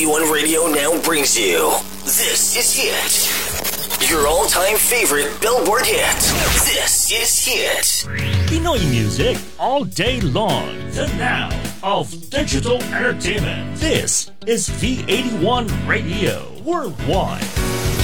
V81 Radio now brings you This Is Hit. Your all-time favorite Billboard hit. This is Hit. Pinoy music all day long. The now of digital entertainment. This is V81 Radio Worldwide.